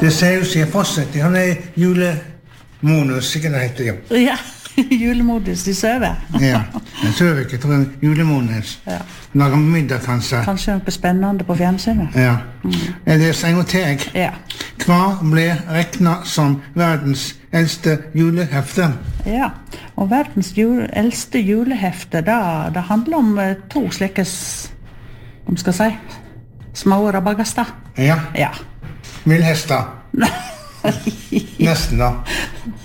Det sier jo seg fortsatt. Han julemonus, ikke det heter jo. Ja, julemodus, de søver. Ja, jeg søver ikke, jeg tror julemonus. Ja. Lager middag, kanskje. Kanskje noe spennende på fjernsynet. Ja. Jeg leser en gang til jeg. Ja. Hva ble regnet som verdens eldste julehefte? Ja, og verdens eldste julehefte, det handler om to slike, om skal si, små rabagaster. Ja. Ja. Villhester. Nesten da.